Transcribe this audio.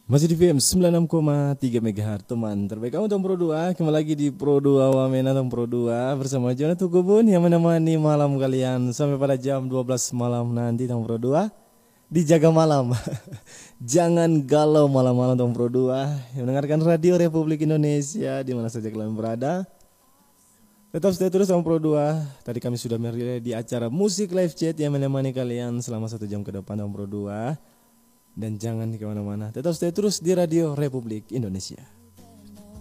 Masih di FM 96,3 MHz teman terbaik kamu Tom Pro 2. Kembali lagi di Pro 2 Wamena Tom Pro 2 bersama Jonathan Tukubun yang menemani malam kalian sampai pada jam 12 malam nanti Tom Pro 2. Dijaga malam. Jangan galau malam-malam Tom Pro 2 yang mendengarkan Radio Republik Indonesia di mana saja kalian berada. Tetap stay terus Tom Pro 2. Tadi kami sudah merilis di acara Musik Live Chat yang menemani kalian selama 1 jam ke depan Tom Pro 2. Dan jangan kemana-mana, tetap stay terus di Radio Republik Indonesia.